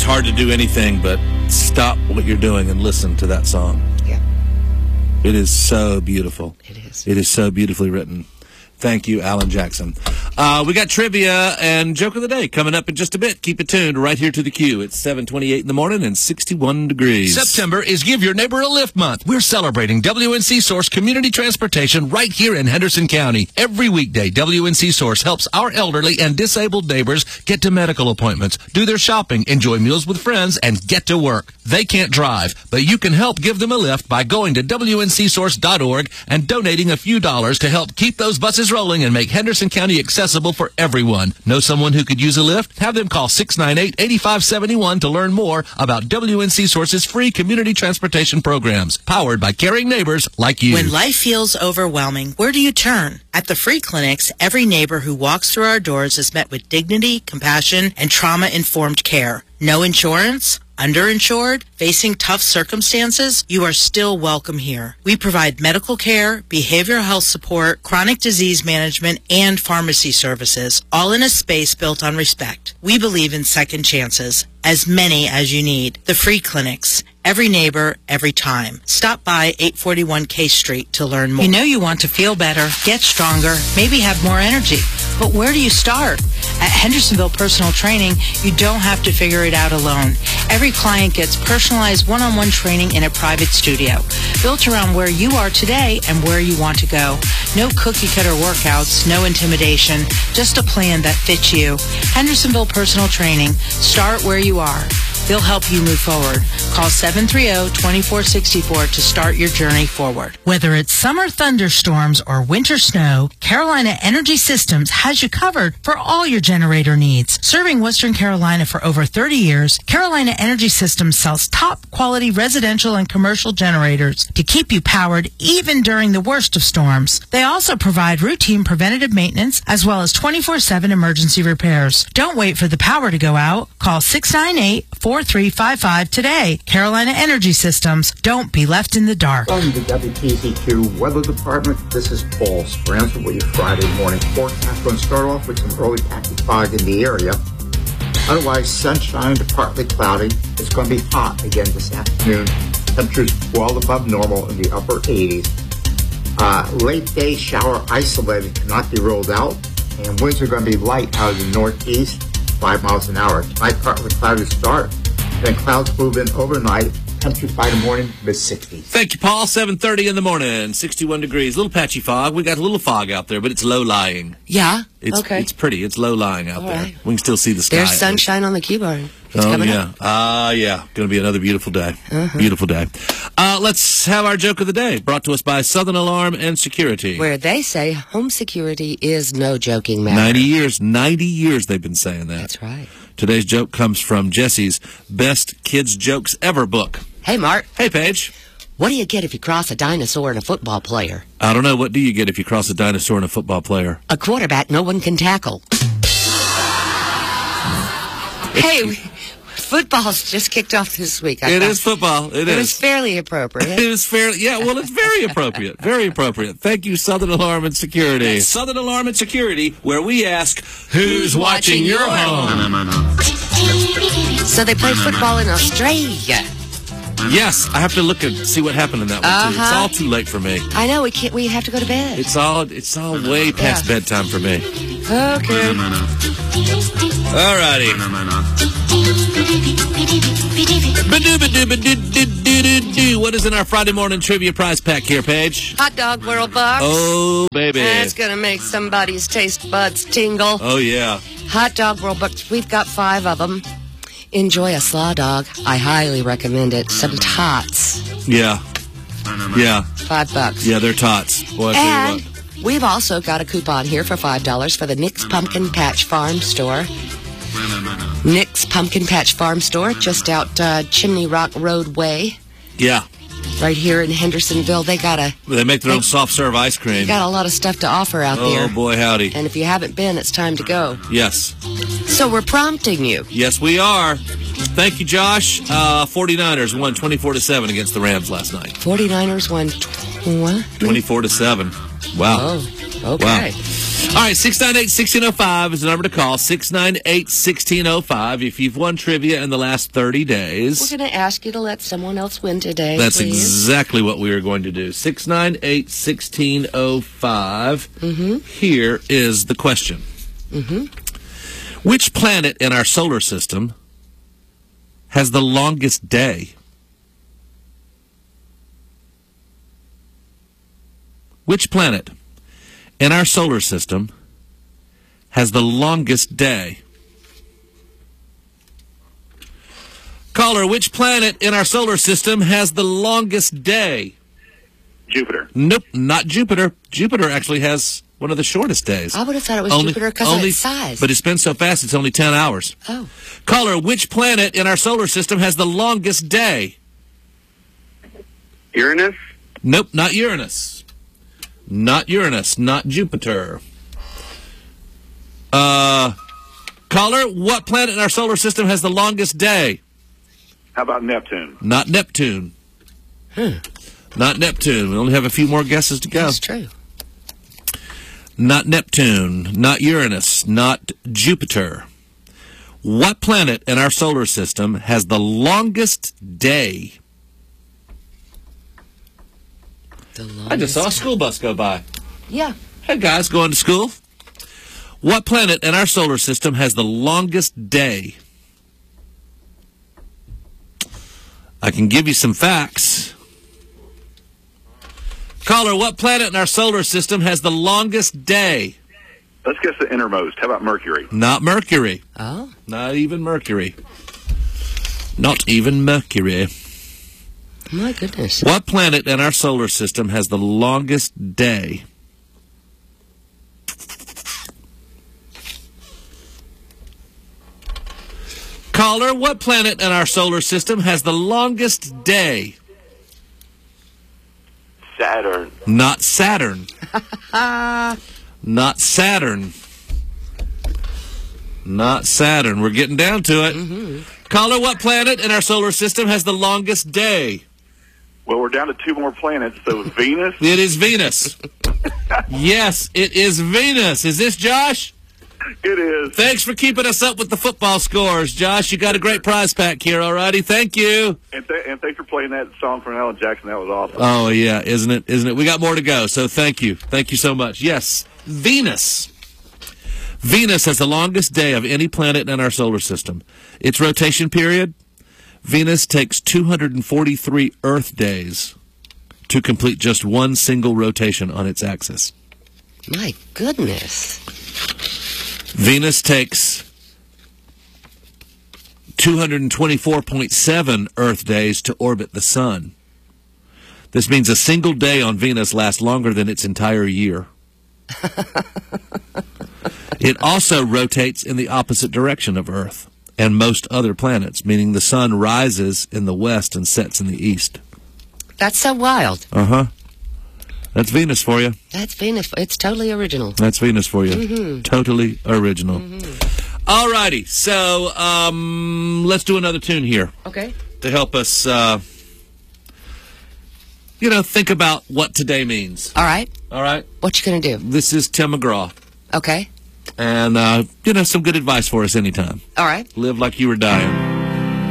hard to do anything but stop what you're doing and listen to that song. Yeah. It is so beautiful. It is. It is so beautifully written. Thank you, Alan Jackson. We got trivia and joke of the day coming up in just a bit. Keep it tuned right here to the Q. It's 7:28 in the morning and 61 degrees. September is Give Your Neighbor a Lift Month. We're celebrating WNC Source Community Transportation right here in Henderson County. Every weekday, WNC Source helps our elderly and disabled neighbors get to medical appointments, do their shopping, enjoy meals with friends, and get to work. They can't drive, but you can help give them a lift by going to WNCSource.org and donating a few dollars to help keep those buses rolling and make Henderson County accessible for everyone. Know someone who could use a lift? Have them call 698-8571 to learn more about WNC Source's free community transportation programs, powered by caring neighbors like you. When life feels overwhelming, where do you turn? At the free clinics, every neighbor who walks through our doors is met with dignity, compassion, and trauma-informed care. No insurance? Underinsured? Facing tough circumstances? You are still welcome here. We provide medical care, behavioral health support, chronic disease management, and pharmacy services, all in a space built on respect. We believe in second chances, as many as you need. The free clinics. Every neighbor, every time. Stop by 841 K Street to learn more. You know you want to feel better, get stronger, maybe have more energy. But where do you start? At Hendersonville Personal Training, you don't have to figure it out alone. Every client gets personalized one-on-one training in a private studio, built around where you are today and where you want to go. No cookie-cutter workouts, no intimidation, just a plan that fits you. Hendersonville Personal Training. Start where you are. They'll help you move forward. Call 730-2464 to start your journey forward. Whether it's summer thunderstorms or winter snow, Carolina Energy Systems has you covered for all your generator needs. Serving Western Carolina for over 30 years, Carolina Energy Systems sells top quality residential and commercial generators to keep you powered even during the worst of storms. They also provide routine preventative maintenance as well as 24/7 emergency repairs. Don't wait for the power to go out. Call 698-4355 today. Carolina Energy Systems. Don't be left in the dark. Welcome to WPZQ Weather Department. This is Paul Spransford with your Friday morning forecast. Going to start off with some early packet fog in the area. Otherwise, sunshine to partly cloudy. It's going to be hot again this afternoon. Temperatures well above normal in the upper 80s. Late day shower isolated, cannot be ruled out. And winds are going to be light out of the northeast, 5 miles an hour. Tonight, partly cloudy start. Then clouds move in overnight. Temperatures by the morning, mid-60s. Thank you, Paul. 7:30 in the morning, 61 degrees. A little patchy fog. We got a little fog out there, but it's low-lying. Yeah? Okay. It's pretty. It's low-lying out there. Right. We can still see the sky. There's sunshine on the keyboard. It's coming up. Yeah. Going to be another beautiful day. Beautiful day. Let's have our joke of the day, brought to us by Southern Alarm and Security. Where they say home security is no joking matter. 90 years they've been saying that. That's right. Today's joke comes from Jesse's Best Kids Jokes Ever book. Hey, Mark. Hey, Paige. What do you get if you cross a dinosaur and a football player? I don't know. What do you get if you cross a dinosaur and a football player? A quarterback no one can tackle. Hey, football's just kicked off this week. It is football. It was fairly appropriate. It was fairly, yeah, well, it's very appropriate. Very appropriate. Thank you, Southern Alarm and Security. That's Southern Alarm and Security, where we ask, who's watching your home? So they play football in Australia. Yes, I have to look and see what happened in that one, too. It's all too late for me. I know, we have to go to bed. It's all way past bedtime for me. Okay. Alrighty. What is in our Friday morning trivia prize pack here, Paige? Hot Dog World Box. Oh, baby. That's going to make somebody's taste buds tingle. Oh, yeah. Hot Dog World Box. We've got 5 of them. Enjoy a slaw dog. I highly recommend it. Some tots. Yeah. Yeah. $5. Yeah, they're tots. Boy, I tell you what. We've also got a coupon here for $5 for the Nick's Pumpkin Patch Farm Store. Nick's Pumpkin Patch Farm Store, just out Chimney Rock Roadway. Yeah. Right here in Hendersonville. They make their own soft serve ice cream. They got a lot of stuff to offer out there. Oh, boy, howdy. And if you haven't been, it's time to go. Yes. So we're prompting you. Yes, we are. Thank you, Josh. 49ers won 24-7 against the Rams last night. 49ers won 24-7. Wow. Oh, okay. Wow. All right, 698-1605 is the number to call. 698-1605 if you've won trivia in the last 30 days. We're going to ask you to let someone else win today, That's please. exactly what we are going to do. 698-1605. Here is the question. Which planet in our solar system has the longest day? Which planet in our solar system has the longest day? Caller, which planet in our solar system has the longest day? Jupiter. Nope, not Jupiter. Jupiter actually has one of the shortest days. I would have thought it was Jupiter because of its size. But it spins so fast, it's only 10 hours. Oh. Caller, which planet in our solar system has the longest day? Uranus. Nope, not Uranus. Not Uranus, not Jupiter. Caller, what planet in our solar system has the longest day? How about Neptune? Not Neptune. Not Neptune. We only have a few more guesses to go. That's true. Not Neptune, not Uranus, not Jupiter. What planet in our solar system has the longest day? I just saw a school bus go by. Yeah. Hey, guys, going to school? What planet in our solar system has the longest day? I can give you some facts. Caller, what planet in our solar system has the longest day? Let's guess the innermost. How about Mercury? Not Mercury. Oh. Not even Mercury. Not even Mercury. My goodness. What planet in our solar system has the longest day? Caller, what planet in our solar system has the longest day? Saturn. Not Saturn. Not Saturn. Not Saturn. We're getting down to it. Caller, what planet in our solar system has the longest day? Well, we're down to two more planets, so Venus? It is Venus. Yes, it is Venus. Is this Josh? It is. Thanks for keeping us up with the football scores, Josh. You got a great prize pack here, all righty? Thank you. And thanks for playing that song from Alan Jackson. That was awesome. Oh, yeah, isn't it? Isn't it? We got more to go, so thank you. Thank you so much. Yes, Venus. Venus has the longest day of any planet in our solar system. Its rotation period, Venus takes 243 Earth days to complete just one single rotation on its axis. My goodness. Venus takes 224.7 Earth days to orbit the Sun. This means a single day on Venus lasts longer than its entire year. It also rotates in the opposite direction of Earth and most other planets, meaning the sun rises in the west and sets in the east. That's so wild. That's Venus for you. That's Venus. It's totally original. That's Venus for you. Totally original. All righty. So let's do another tune here Okay. to help us, think about what today means. All right. All right? What you going to do? This is Tim McGraw. Okay. And, some good advice for us anytime. All right. Live like you were dying.